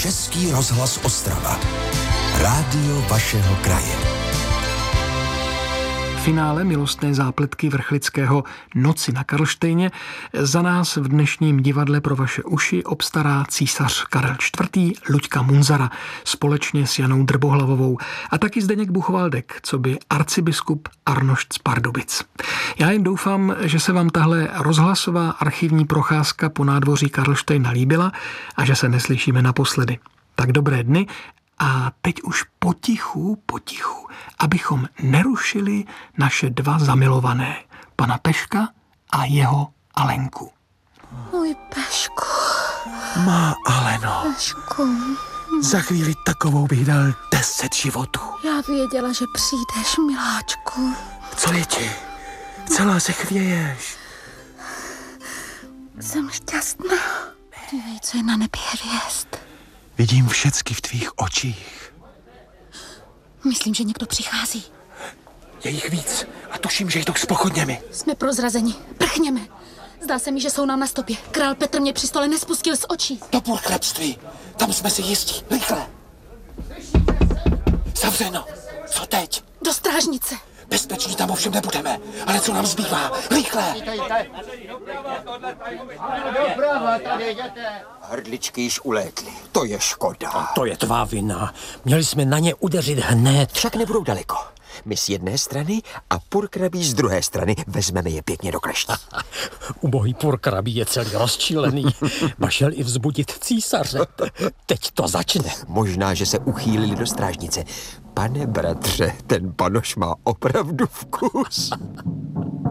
Český rozhlas Ostrava. Rádio vašeho kraje. Finále milostné zápletky vrchlického Noci na Karlštejně za nás v dnešním divadle pro vaše uši obstará císař Karel IV. Luďka Munzara společně s Janou Drbohlavovou a taky Zdeněk Buchwaldek, coby arcibiskup Arnošt z Pardubic. Já jen doufám, že se vám tahle rozhlasová archivní procházka po nádvoří Karlštejna líbila a že se neslyšíme naposledy. Tak dobré dny. A teď už potichu, abychom nerušili naše dva zamilované, pana Peška a jeho Alenku. Můj Pešku. Má Aleno. Pešku. Za chvíli takovou bych dal 10 životů. Já věděla, že přijdeš, miláčku. Co je ti? Celá se chvěješ. Jsem šťastná. Dívej, co je na nebi hvězd. Vidím všecky v tvých očích. Myslím, že někdo přichází. Je jich víc a tuším, že jdou s pochodněmi. Jsme prozrazeni. Prchněme. Zdá se mi, že jsou nám na stopě. Král Petr mě při stole nespustil z očí. Do purkrabství. Tam jsme si jistí. Rychle. Zavřeno. Co teď? Do strážnice. Bezpeční tam ovšem nebudeme. Ale co nám zbývá? Rychle. Hrdličky již ulétly. To je škoda. To je tvá vina. Měli jsme na ně udeřit hned. Však nebudou daleko. My z jedné strany a purkrabí z druhé strany. Vezmeme je pěkně do kleští. Ubohý purkrabí je celý rozčilený. Šel i vzbudit císaře. Teď to začne. Možná, že se uchýlili do strážnice. Pane bratře, ten panoš má opravdu vkus.